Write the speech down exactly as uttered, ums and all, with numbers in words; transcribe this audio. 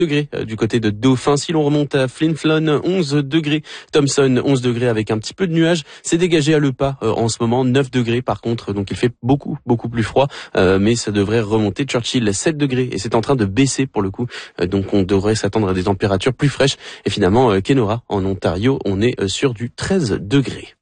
degrés du côté de Dauphin. Si l'on remonte à Flin Flon, onze degrés. Thomson, onze degrés avec un petit peu de nuages. C'est dégagé à Le Pas euh, en ce moment, neuf degrés par contre. Donc il fait beaucoup, beaucoup plus froid. Euh, mais ça devrait remonter. Churchill, sept degrés. Et c'est en train de baisser pour le coup. Euh, donc on devrait s'attendre à des températures plus fraîches. Et finalement, euh, Kenora, en Ontario, on est euh, sur du treize degrés.